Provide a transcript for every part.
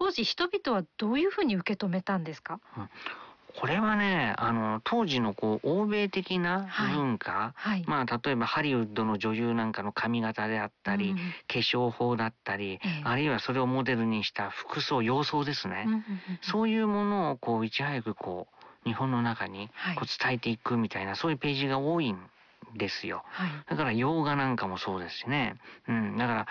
当時人々はどういうふうに受け止めたんですか？ これはね、当時の欧米的な文化、例えばハリウッドの女優なんかの髪型であったり、化粧法だったり、あるいはそれをモデルにした服装、洋装ですね。そういうものをいち早く日本の中に伝えていくみたいな、そういうページが多いんですよ。だから洋画なんかもそうですしね。だから、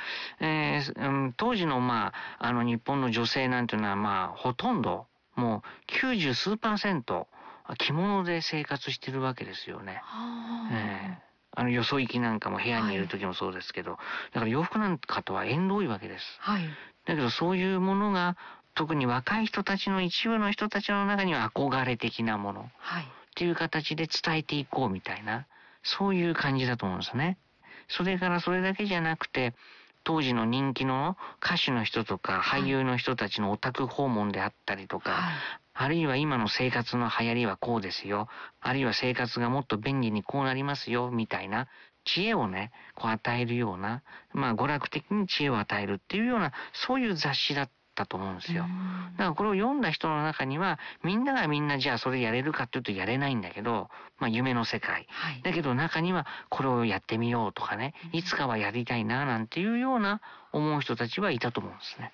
当時の日本の女性なんていうのはほとんどもう90数%着物で生活してるわけですよね。よそ行きなんかも部屋にいる時もそうですけど、だから洋服なんかとは縁遠いわけです。だけどそういうものが特に若い人たちの一部の人たちの中には憧れ的なものっていう形で伝えていこうみたいな、そういう感じだと思うんですね。それからそれだけじゃなくて、当時の人気の歌手の人とか俳優の人たちのお宅訪問であったりとか、あるいは今の生活の流行りはこうですよ、あるいは生活がもっと便利にこうなりますよみたいな知恵をね、与えるような、娯楽的に知恵を与えるっていうような、そういう雑誌だったと思うんですよ。だからこれを読んだ人の中には、みんながみんなじゃあそれやれるかっていうとやれないんだけど、夢の世界。だけど中にはこれをやってみようとかね、いつかはやりたいななんていうような思う人たちはいたと思うんですね。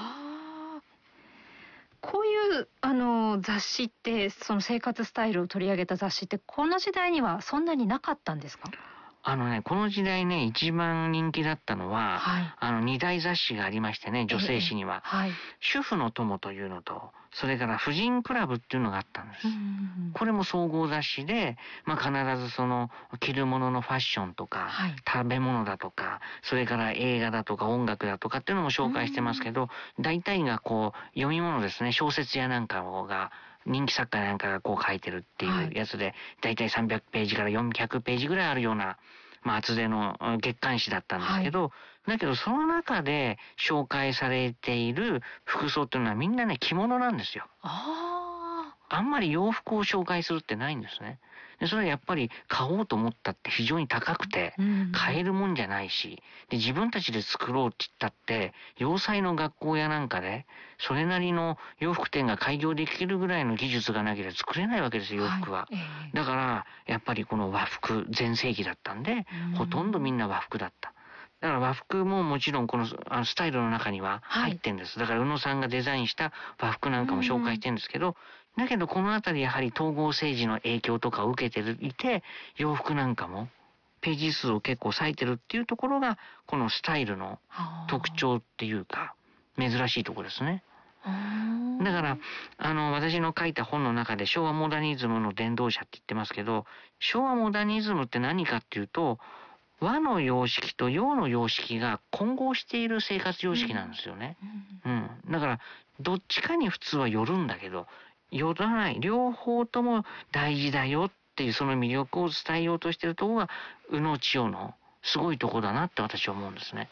こういう雑誌って、その生活スタイルを取り上げた雑誌ってこの時代にはそんなになかったんですか？ この時代ね、一番人気だったのは、2大雑誌がありましてね、女性誌には。主婦の友というのと、それから婦人クラブっていうのがあったんです。これも総合雑誌で、必ずその着るもののファッションとか、食べ物だとか、それから映画だとか音楽だとかっていうのも紹介してますけど、大体が読み物ですね、小説やなんかが、人気作家なんかが書いてるっていうやつで、だいたい300ページから400ページぐらいあるような、厚手の月刊誌だったんですけど、だけどその中で紹介されている服装っていうのはみんなね、着物なんですよ。あんまり洋服を紹介するってないんですね。で、それはやっぱり買おうと思ったって非常に高くて、買えるもんじゃないし、で、自分たちで作ろうって言ったって、洋裁の学校やなんかで、それなりの洋服店が開業できるぐらいの技術がなければ作れないわけですよ、洋服は。だから、やっぱりこの和服全盛期だったんで、ほとんどみんな和服だった。だから和服ももちろんこのスタイルの中には入ってんです。だから宇野さんがデザインした和服なんかも紹介してるんですけど、だけどこのあたりやはり統合政治の影響とかを受けていて、洋服なんかもページ数を結構割いてるっていうところが、このスタイルの特徴っていうか、珍しいところですね。だから、私の書いた本の中で昭和モダニズムの伝道者って言ってますけど、昭和モダニズムって何かっていうと、和の様式と洋の様式が混合している生活様式なんですよね。だから、どっちかに普通はよるんだけど、よらない。両方とも大事だよっていうその魅力を伝えようとしているところが、宇野千代のすごいところだなって私は思うんですね。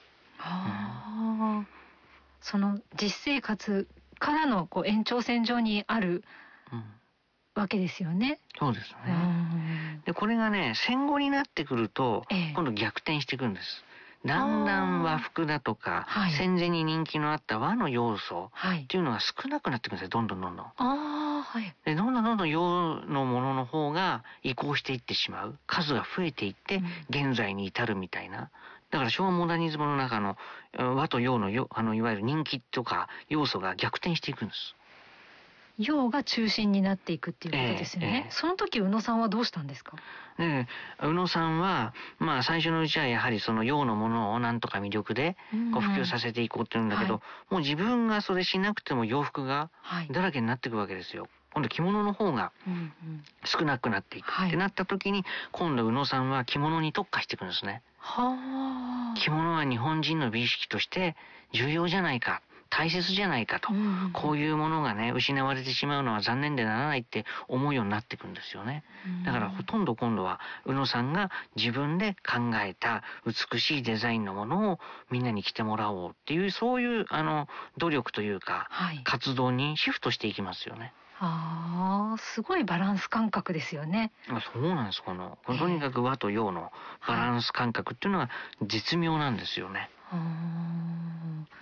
その実生活からの延長線上にある、わけですよね。 そうですね。で、これがね、戦後になってくると、今度逆転していくんです。だんだん和服だとか、戦前に人気のあった和の要素っていうのが少なくなってくるんですよ、どんどん。で、どんどん洋のものの方が移行していってしまう。数が増えていって、現在に至るみたいな。だから昭和モダニズムの中の和と洋のいわゆる人気とか要素が逆転していくんです。 洋が中心になっていくっていうことですよね。その時宇野さんはどうしたんですか？ 宇野さんは、最初のうちはやはりその洋のものをなんとか魅力で普及させていこうっていうんだけど、もう自分がそれしなくても洋服がだらけになっていくわけですよ。今度着物の方が少なくなっていくってなった時に、今度宇野さんは着物に特化していくんですね。着物は日本人の美意識として重要じゃないか。大切じゃないかと、こういうものがね、失われてしまうのは残念でならないって思うようになってくるんですよね。だからほとんど今度は宇野さんが自分で考えた美しいデザインのものをみんなに着てもらおうっていう、そういう努力というか、活動にシフトしていきますよね。 すごいバランス感覚ですよね。 そうなんです。とにかく和と洋のバランス感覚っていうのは絶妙なんですよね。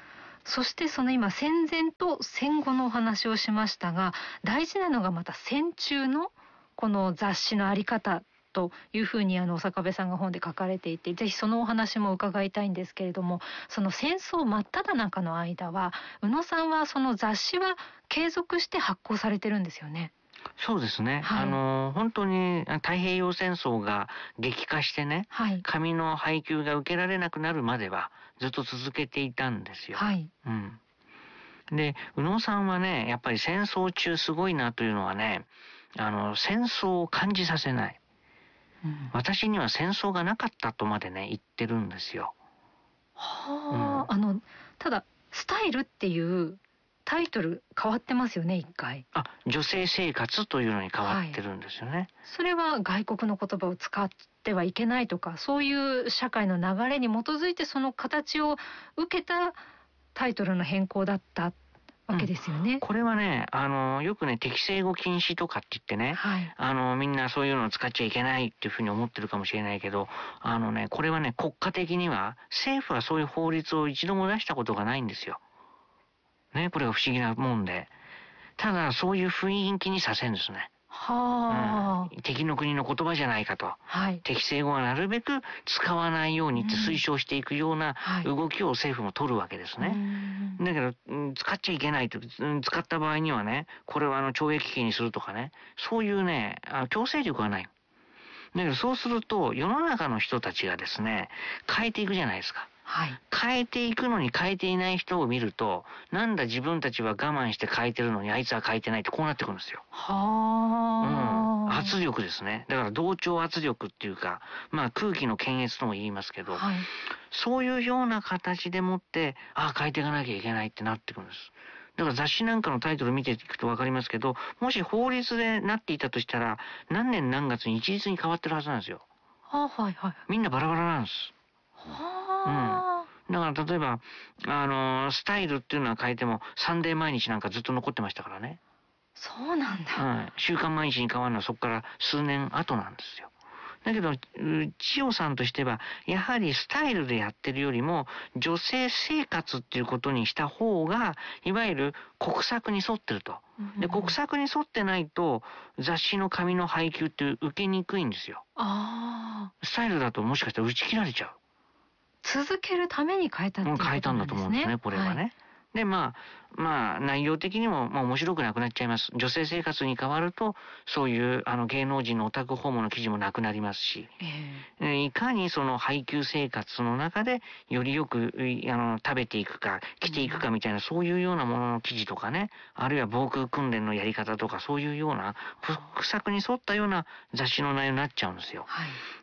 そしてその今戦前と戦後のお話をしましたが、大事なのがまた戦中のこの雑誌のあり方というふうに坂部さんが本で書かれていて、ぜひそのお話も伺いたいんですけれども、その戦争真っ只中の間は宇野さんはその雑誌は継続して発行されてるんですよね。 そうですね、 はい、 本当に太平洋戦争が激化してね、はい、紙の配給が受けられなくなるまではずっと続けていたんですよ。はい、うん、で宇野さんはね、やっぱり戦争中すごいなというのはね、戦争を感じさせない、うん、私には戦争がなかったとまでね言ってるんですよ。 はあ、うん、ただスタイルっていうタイトル変わってますよね、一回。 女性生活というのに変わってるんですよね。はい、 それは外国の言葉を使ってはいけないとか、そういう社会の流れに基づいてその形を受けたタイトルの変更だったわけですよね。うん、 これはね、よくね、適正語禁止とかって言ってね、はい、みんなそういうのを使っちゃいけないっていうふうに思ってるかもしれないけど、これはね、国家的には、政府はそういう法律を一度も出したことがないんですよ。ね、これが不思議なもんで。ただ、そういう雰囲気にさせるんですね。はあ、うん、敵の国の言葉じゃないかと、はい、適正語はなるべく使わないようにって推奨していくような動きを政府も取るわけですね。だけど、使っちゃいけないと、使った場合にはね、これは懲役刑にするとかね、そういうね、強制力はない。だけどそうすると世の中の人たちがですね、変えていくじゃないですか。はい、変えていくのに変えていない人を見ると、なんだ自分たちは我慢して変えてるのにあいつは変えてないって、こうなってくるんですよ。はあ、うん、圧力ですね。だから同調圧力っていうか、まあ空気の検閲とも言いますけど、はい、そういうような形でもって変えていかなきゃいけないってなってくるんです。だから雑誌なんかのタイトル見ていくと分かりますけど、もし法律でなっていたとしたら、何年何月に一律に変わってるはずなんですよ。はいはいはい。みんなバラバラなんです。はあ。うん。だから例えば、スタイルっていうのは変えても、サンデー毎日なんかずっと残ってましたからね。 そうなんだ。 うん。週刊毎日に変わるのはそこから数年後なんですよ。だけど、千代さんとしては、やはりスタイルでやってるよりも、女性生活っていうことにした方が、いわゆる国策に沿ってると。で、国策に沿ってないと、雑誌の紙の配給って受けにくいんですよ。スタイルだともしかしたら打ち切られちゃう。 続けるために変えたっていうことなんですね。 変えたんだと思うんですね、これはね。はい、で、まあ、内容的にも、面白くなくなっちゃいます。女性生活に変わると、そういう芸能人のオタク訪問の記事もなくなりますし、いかにその配給生活の中でよりよく食べていくか、着ていくかみたいな、そういうようなものの記事とかね、あるいは防空訓練のやり方とか、そういうような、国策に沿ったような雑誌の内容になっちゃうんですよ。はい、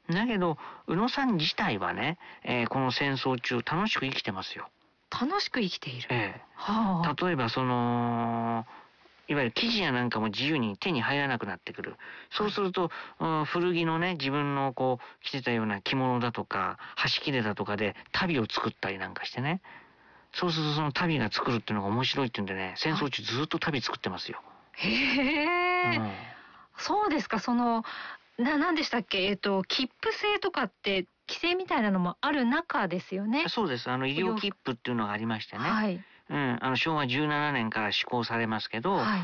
だけど、宇野さん自体はね、この戦争中楽しく生きてますよ。 楽しく生きている。 はあ、例えばいわゆる生地やなんかも自由に手に入らなくなってくる。そうすると、はい、古着のね、自分の着てたような着物だとか、端切れだとかで足袋を作ったりなんかしてね。そうするとその足袋が作るっていうのが面白いっていうんでね、戦争中ずっと足袋作ってますよ。 へえ、うん、そうですか。何でしたっけ、切符制とかって規制みたいなのもある中ですよね。 そうです。医療切符っていうのがありましてね。はい。うん、昭和17年から施行されますけど、はい、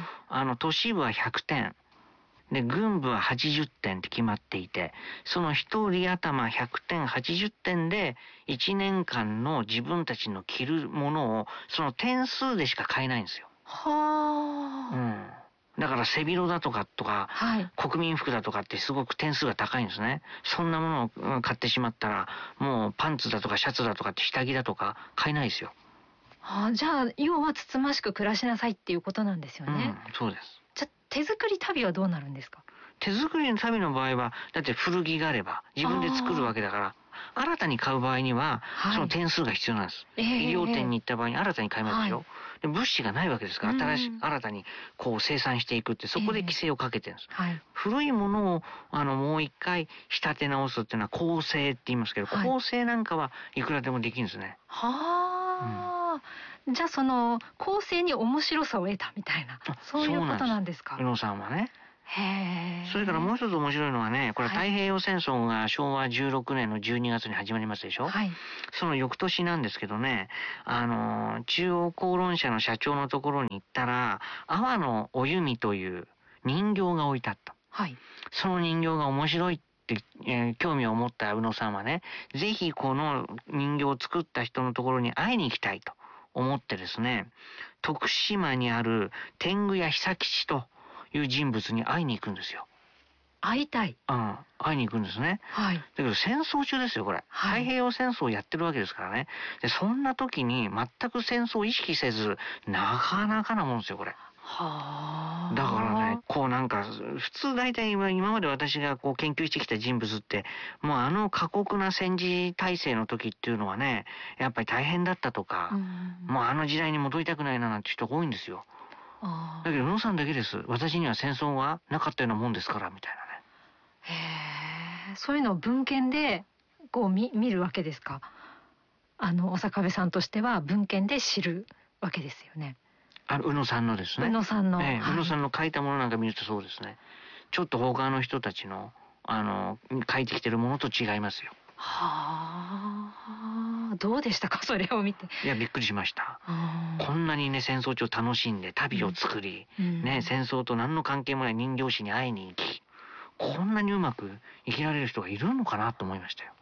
都市部は100点。で、軍部は80点って決まっていて、その一人頭100点、80点で、1年間の自分たちの着るものを、その点数でしか買えないんですよ。はあ。うん。だから背広だとか、はい、国民服だとかってすごく点数が高いんですね。そんなものを買ってしまったら、もうパンツだとかシャツだとかって下着だとか買えないですよ。じゃあ要はつつましく暮らしなさいっていうことなんですよね。 うん、そうです。 じゃあ手作り足袋はどうなるんですか？ 手作りの足袋の場合は、だって古着があれば自分で作るわけだから、新たに買う場合には、はい、その点数が必要なんです。医療店に行った場合に新たに買いますよ。はい、で物資がないわけですから、新たに生産していくって、そこで規制をかけてるんです。はい、古いものをもう一回仕立て直すっていうのは構成って言いますけど、構成なんかはいくらでもできるんですね。はあ。じゃあ構成に面白さを得たみたいな、そういうことなんですか。 宇野さんはね。 へー。 それからもう一つ面白いのはね、これ太平洋戦争が昭和16年の12月に始まりますでしょ。 はい。 その翌年なんですけどね、中央公論社の社長のところに行ったら、阿波のお弓という人形が置いてあった。 はい。 その人形が面白いって、興味を持った宇野さんはね、ぜひこの人形を作った人のところに会いに行きたいと思ってですね、徳島にある天狗屋久吉という人物に会いに行くんですよ。 会いたい。 会いに行くんですね。 はい。 だけど戦争中ですよ、これ。 はい。 太平洋戦争をやってるわけですからね。で、そんな時に全く戦争を意識せず、なかなかなもんですよ、これ。 はあ。 だからね、こうなんか、普通大体今まで私がこう研究してきた人物って、もうあの過酷な戦時体制の時っていうのはね、やっぱり大変だったとか、もうあの時代に戻りたくないななんて人が多いんですよ。だけど、宇野さんだけです。私には戦争がなかったようなもんですから、みたいなね。 へえ、そういうのを文献でこう見るわけですか。小坂部さんとしては文献で知るわけですよね。 宇野さんのですね。 宇野さんの、 宇野さんの書いたものなんか見るとそうですね。ちょっと他の人たちの書いてきてるものと違いますよ。 はあ、どうでしたか、それを見て。 いや、びっくりしました。こんなにね、戦争中楽しんで旅を作り、ね、戦争と何の関係もない人形師に会いに行き、こんなにうまく生きられる人がいるのかなと思いましたよ。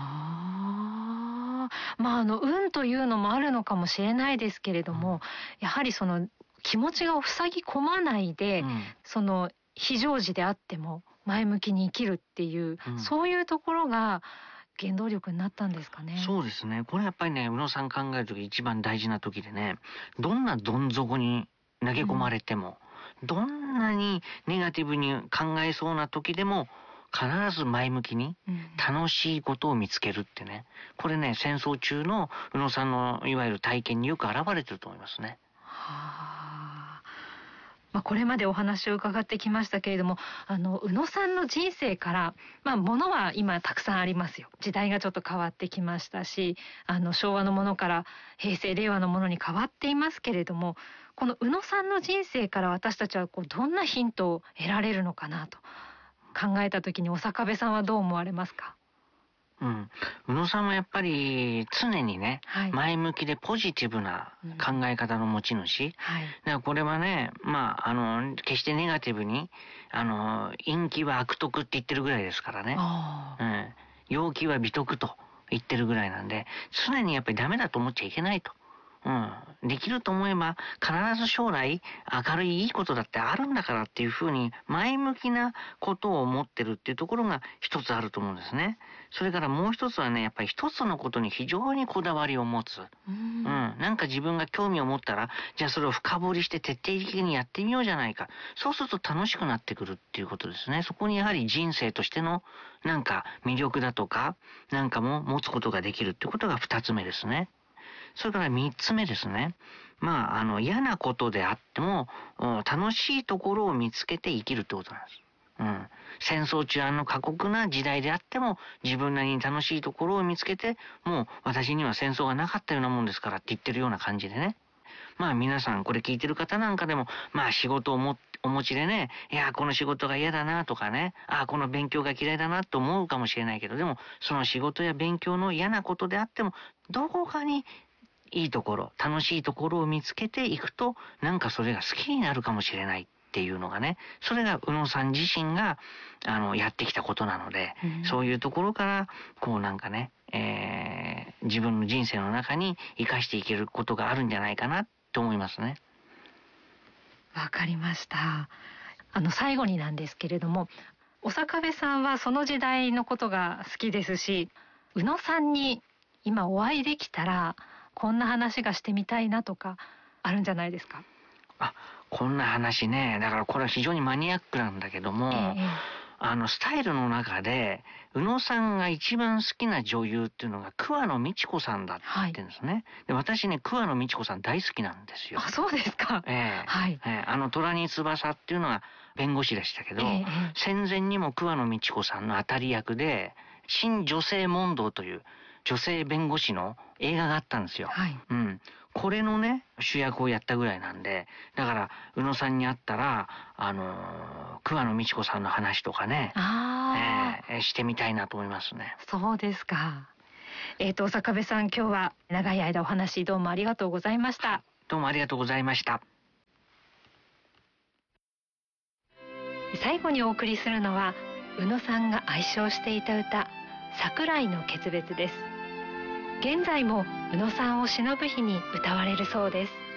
はあ、まあ運というのもあるのかもしれないですけれども、やはりその気持ちが塞ぎ込まないで、その非常時であっても前向きに生きるっていう、そういうところが原動力になったんですかね。 そうですね。これやっぱりね、宇野さん考えるとき一番大事な時でね、どんなどん底に投げ込まれても、どんなにネガティブに考えそうな時でも、必ず前向きに楽しいことを見つけるってね。これね、戦争中の宇野さんのいわゆる体験によく表れてると思いますね。 はあ。これまでお話を伺ってきましたけれども、宇野さんの人生から、ものは今たくさんありますよ。時代がちょっと変わってきましたし、昭和のものから平成令和のものに変わっていますけれども、この宇野さんの人生から私たちはどんなヒントを得られるのかなと考えた時に、小坂部さんはどう思われますか？ 宇野さんはやっぱり常にね、前向きでポジティブな考え方の持ち主。だからこれはね、決してネガティブに、陰気は悪徳って言ってるぐらいですからね。陽気は美徳と言ってるぐらいなんで、常にやっぱりダメだと思っちゃいけないと。できると思えば必ず将来明るいいいことだってあるんだからっていうふうに前向きなことを思ってるっていうところが一つあると思うんですね。それからもう一つはね、やっぱり一つのことに非常にこだわりを持つ。なんか自分が興味を持ったら、じゃあそれを深掘りして徹底的にやってみようじゃないか。そうすると楽しくなってくるっていうことですね。そこにやはり人生としてのなんか魅力だとかなんかも持つことができるっていうことが二つ目ですね。それから三つ目ですね。嫌なことであっても、楽しいところを見つけて生きるってことなんです。戦争中過酷な時代であっても、自分なりに楽しいところを見つけて、もう私には戦争がなかったようなもんですからって言ってるような感じでね。皆さんこれ聞いてる方なんかでも、仕事をお持ちでね、いや、この仕事が嫌だなとかね、この勉強が嫌いだなと思うかもしれないけど、でも、その仕事や勉強の嫌なことであっても、どこかにいいところ、楽しいところを見つけていくと、なんかそれが好きになるかもしれないっていうのがね、それが宇野さん自身が、やってきたことなので、そういうところから、自分の人生の中に生かしていけることがあるんじゃないかなと思いますね。 わかりました。最後になんですけれども、小坂部さんはその時代のことが好きですし、宇野さんに今お会いできたら、こんな話がしてみたいなとかあるんじゃないですか？ こんな話ね、だからこれは非常にマニアックなんだけども、スタイルの中で宇野さんが一番好きな女優っていうのが桑野美智子さんだって言ってるんですね。で、私ね、桑野美智子さん大好きなんですよ。 そうですか。 虎に翼っていうのは弁護士でしたけど、戦前にも桑野美智子さんの当たり役で新女性問答という女性弁護士の映画があったんですよ。 これのね主役をやったぐらいなんで、だから宇野さんに会ったら桑野美智子さんの話とかね、してみたいなと思いますね。 そうですか。坂部さん、今日は長い間お話どうもありがとうございました。 どうもありがとうございました。 最後にお送りするのは宇野さんが愛唱していた歌、桜井の決別です。現在も宇野さんを偲ぶ日に歌われるそうです。